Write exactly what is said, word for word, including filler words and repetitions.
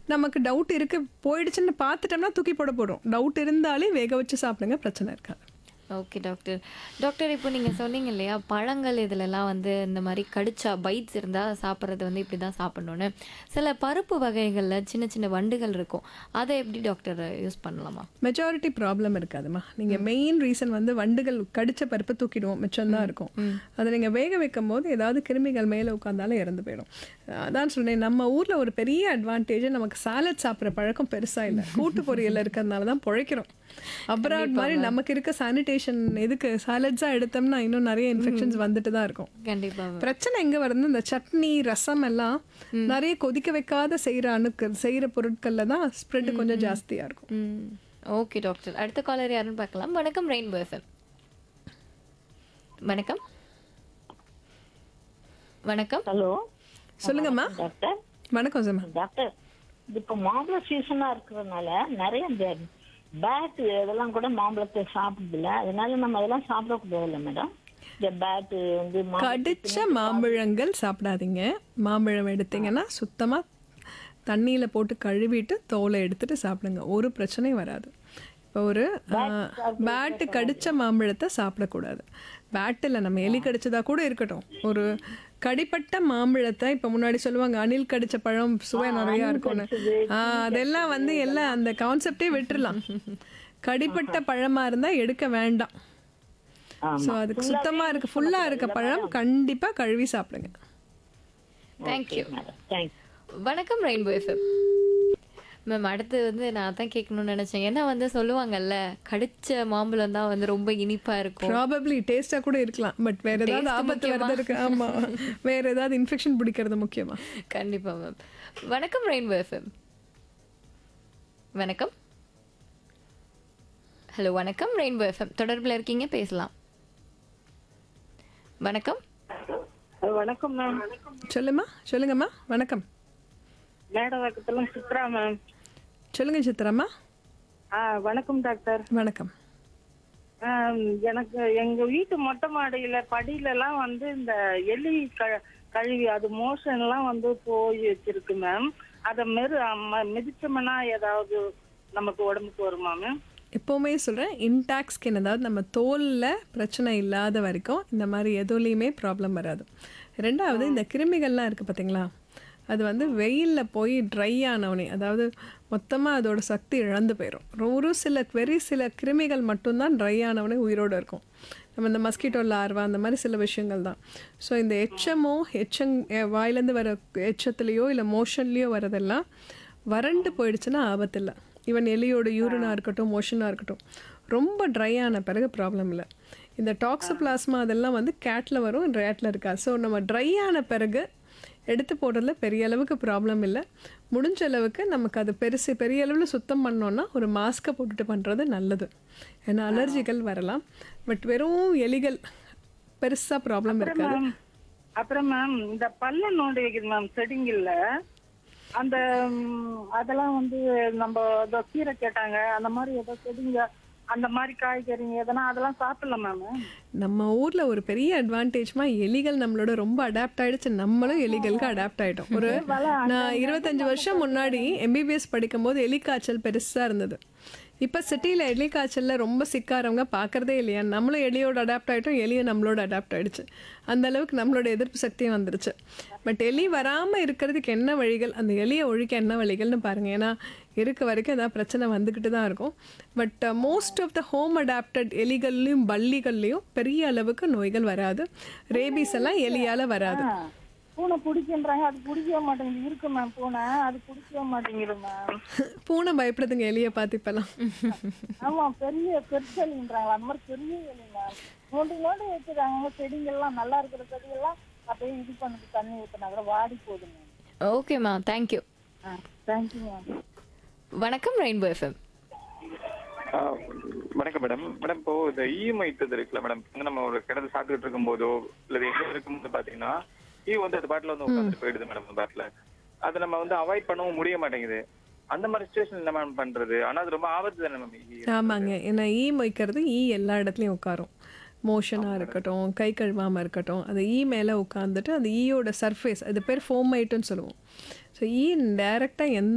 நமக்கு டவுட் இருக்கு போயிடுச்சுன்னு பார்த்துட்டோம்னா தூக்கி போட போறோம். டவுட் இருந்தாலே வேக வச்சு சாப்பிடுங்க, பிரச்சனை இருக்காது. Okay doctor. டாக்டர் இப்போ நீங்க சொன்னீங்க இல்லையா, பழங்கள் இதுலலாம் வந்து இந்த மாரி கடிச்சா பைட்ஸ் இருந்தா சாப்பிடுறது வந்து இப்படி தான் சாப்பிடணும்னு. சில பருப்பு வகைகள்ல சின்ன சின்ன வண்டுகள் இருக்கும். அத எப்படி டாக்டர் யூஸ் பண்ணலாமா? Majority problem இருக்காதுமா. நீங்க மெயின் ரீசன் வந்து வண்டுகள் கடிச்ச பருப்பு தூக்கிடுவோம், மிச்சம் தான் இருக்கும். அதை நீங்க வேக வைக்கும் போது ஏதாவது கிருமிகள் மேலே உட்காந்தாலும் இறந்து போயிடும். அதான் சொன்னேன், நம்ம ஊர்ல ஒரு பெரிய அட்வான்டேஜ் நமக்கு சாலட் சாப்பிட்ற பழக்கம் பெருசா இல்லை. கூட்டு பொரியல் இருக்கிறதுனால தான் பிழைக்கிறோம். அப்ராட் மாதிரி நமக்கு இருக்க சானிடேஷன் எதுக்கு சாலட்ஸா எடுத்தோம்னா இன்னும் நிறைய இன்ஃபெக்ஷன்ஸ் வந்துட்டு தான் இருக்கும். கண்டிப்பா. பிரச்சனை எங்க வருது, இந்த சட்னி ரசம் எல்லாம் நிறைய கொதிக்க வைக்காத செய்யற அணுக்கள் செய்யற பொருட்கள்ல தான் ஸ்ப்ரெட் கொஞ்சம் ஜாஸ்தியா இருக்கும். ம். Okay doctor. அடுத்த காலர் யாருன்னு பார்க்கலாம். வணக்கம் ரெயின்போ எஃப்எம். வணக்கம். வணக்கம். ஹலோ, சொல்லுங்கம்மா. டாக்டர். வணக்கம் சார். டாக்டர், இப்போ மாம்பழ சீசனா இருக்கிறதுனால நிறைய இந்த பேட் இதெல்லாம் கூட மாம்பழத்தை சாப்பிடுதில்ல, அதனால நம்ம அதெல்லாம் சாப்பிடக்கூடாது இல்லை மேடம்? இந்த பேட் வந்து கடிச்ச மாம்பழங்கள் சாப்பிடாதீங்க. மாம்பழம் எடுத்தீங்கன்னா சுத்தமா தண்ணியில போட்டு கழுவிட்டு தோலை எடுத்துட்டு சாப்பிடுங்க, ஒரு பிரச்சனையும் வராது. இப்போ ஒரு பேட்டு கடிச்ச மாம்பழத்தை சாப்பிடக்கூடாது. பேட்டில் நம்ம எலி கடிச்சதா கூட இருக்கட்டும், ஒரு கடிப்பட்ட மாம்பழத்தை இப்போ முன்னாடி சொல்லுவாங்க அணில் கடிச்ச பழம் சுவை நிறையா இருக்கும்னு. ஆஹ் அதெல்லாம் வந்து எல்லாம் அந்த கான்செப்டே விட்டுறலாம். கடிப்பட்ட பழமா இருந்தா எடுக்க வேண்டாம். ஸோ அதுக்கு சுத்தமா இருக்கு ஃபுல்லா இருக்க பழம் கண்டிப்பா கழுவி சாப்பிடுங்க. தேங்க்யூ. தேங்க்யூ. வணக்கம் ரெயின்போ எஃப்எம். மேம் அடுத்து வந்து நான் தான் கேட்கணும்னு நினைச்சேன். ஏன்னா வந்து சொல்லுவாங்கல்ல, கடிச்ச மாம்பழம் தான் வந்து ரொம்ப இனிப்பா இருக்கும். ப்ராபப்ளி டேஸ்டா கூட இருக்கலாம், பட் வேற ஏதாவது ஆபத்து வருது இருக்கு. ஆமா, வேற ஏதாவது இன்ஃபெக்ஷன் பிடிக்கிறது முக்கியமா? கண்டிப்பா மேம். வணக்கம் ரெயின்போ எஃப்எம். வணக்கம். ஹலோ வணக்கம் ரெயின்போ எஃப்எம். தொடர்பில் இருக்கீங்க, பேசலாம். வணக்கம். வணக்கம் மேம். சொல்லுமா, சொல்லுங்கம்மா. வணக்கம். மேடவாக்கத்துல சித்ரா மேம். சொல்லுங்க சித்ராம்மா. ஆ வணக்கம் டாக்டர். வணக்கம். எனக்கு எங்க வீட்டு மொட்டை மாடியில படியில எல்லாம் வந்து இந்த எலி க- கழுவி அது மோஷன் எல்லாம் வந்து போய் வச்சிருக்கு மேம். அத மெரு ம- மிதிச்சோம்னா ஏதாவது நமக்கு உடம்புக்கு வருமா மேம்? எப்போவுமே சொல்கிறேன், இன்டாக்ட் ஸ்கின், அதாவது நம்ம தோலில் பிரச்சனை இல்லாத வரைக்கும் இந்த மாதிரி எதுலேயுமே ப்ராப்ளம் வராது. ரெண்டாவது, இந்த கிருமிகள்லாம் இருக்குது பார்த்தீங்களா, அது வந்து வெயிலில் போய் ட்ரை ஆனவனே, அதாவது மொத்தமாக அதோட சக்தி இழந்து போயிடும். ஒரு சில வெறி சில கிருமிகள் மட்டும்தான் ட்ரை ஆனவனே உயிரோடு இருக்கும். நம்ம இந்த மஸ்கிட்டோ லார்வா அந்த மாதிரி சில விஷயங்கள் தான். ஸோ இந்த எச்சமோ எச்சங் வாயிலேருந்து வர எச்சத்துலேயோ இல்லை மோஷன்லேயோ வரதெல்லாம் வறண்டு போயிடுச்சுன்னா ஆபத்து இல்லை. ஈவன் எலியோட யூரினாக இருக்கட்டும், மோஷனாக இருக்கட்டும், ரொம்ப ட்ரை ஆன பிறகு ப்ராப்ளம் இல்லை. இந்த டாக்ஸோபிளாஸ்மா அதெல்லாம் வந்து கேட்டில் வரும், ரேட்டில் இருக்காது. ஸோ நம்ம ட்ரை ஆன பிறகு எடுத்து போடுறதுல பெரிய அளவுக்கு ப்ராப்ளம் இல்லை. முடிஞ்ச அளவுக்கு நமக்கு அது பெருசு பெரிய அளவில் சுத்தம் பண்ணோன்னா ஒரு மாஸ்க்கை போட்டுட்டு பண்ணுறது நல்லது. ஏன்னா அலர்ஜிகள் வரலாம், பட் வெறும் எலிகள் பெருசாக ப்ராப்ளம் இருக்காது. அப்புறம் மேம் இந்த பல்ல நோண்டி வைக்குது மேம் செடிங்கல்ல, அந்த ம், அதெல்லாம் வந்து நம்ம ஏதோ கீரை கேட்டாங்க, அந்த மாதிரி ஏதோ செடிங்க அந்த மாதிரி காய்கறிங்க எதனா அதெல்லாம் சாப்பிடலாம் மேம்? நம்ம ஊரில் ஒரு பெரிய அட்வான்டேஜ்மா, எலிகள் நம்மளோட ரொம்ப அடாப்ட் ஆகிடுச்சு, நம்மளும் எலிகளுக்கு அடாப்ட் ஆகிட்டோம். ஒரு நான் இருபத்தஞ்சி வருஷம் முன்னாடி எம்பிபிஎஸ் படிக்கும்போது எலி காய்ச்சல் பெருசாக இருந்தது. இப்போ சிட்டியில் எலி காய்ச்சலில் ரொம்ப சிக்காரவங்க பார்க்குறதே இல்லையா. நம்மளும் எலியோட அடாப்ட் ஆகிட்டோம், எலியும் நம்மளோட அடாப்ட் ஆகிடுச்சு. அந்த அளவுக்கு நம்மளோட எதிர்ப்பு சக்தியும் வந்துருச்சு. பட் எலி வராமல் இருக்கிறதுக்கு என்ன வழிகள், அந்த எலியை ஒழிக்க என்ன வழிகள்னு பாருங்கள். ஏன்னா இருக்க வரைக்கும் ஏதாவது பிரச்சனை வந்துக்கிட்டு தான் இருக்கும். But most of the home adapted எலிகள்லையும் பல்லிகள்லையும் பெரிய அளவுக்கு நோய்கள் வராது. ரேபீஸ் எல்லாம் எலியால் வராது. பூனை பிடிக்கின்றாங்க, அது பிடிக்கவே மாட்டேங்குது. இருக்கு மேம் பூனை, அது பிடிக்கவே மாட்டேங்குது மேம். பூனை பயப்படுதுங்க எலியை பார்த்து இப்பெல்லாம். ஆமா, பெரிய பெருசெலின்றாங்களா, அந்த மாதிரி பெரிய எலி மேம். நோண்டி நோண்டி வச்சுருக்காங்க. செடிங்கள்லாம் நல்லா இருக்கிற செடியெல்லாம் அப்படியே இது பண்ணுது, தண்ணி ஊற்றினா கூட வாடி போகுது மேம். Okay ma'am, thank you. ஆ தேங்க்யூ மேம். வணக்கம் ரெயின்போ எஃப்எம். வணக்கம் மேடம். மேடம் இப்போ இந்த இஎம்ஐ இருக்குல்ல மேடம், நம்ம ஒரு கிடந்து சாப்பிட்டுட்டு இருக்கும் போதோ இல்லை எங்க இருக்கும்போது பாத்தீங்கன்னா ஈ வந்து அது பாட்டில் வந்து உட்காந்துட்டு போயிடுது மேடம். அந்த பாட்டில் அதை நம்ம வந்து அவாய்ட் பண்ணவும் முடிய மாட்டேங்குது. அந்த மாதிரி சுச்சுவேஷன் என்ன மேம் பண்றது? ஆனா அது ரொம்ப ஆபத்து தானே மேம்? ஆமாங்க, ஏன்னா ஈ மொய்க்கிறது ஈ எல்லா இடத்துலையும் உட்காரும். மோஷனாக இருக்கட்டும், கை கழுவாமல் இருக்கட்டும், அது ஈ மேலே உட்காந்துட்டு அந்த ஈயோட சர்ஃபேஸ், அது பேர் ஃபோமைட்டுன்னு சொல்லுவோம். ஸோ ஈ டைரெக்டாக எந்த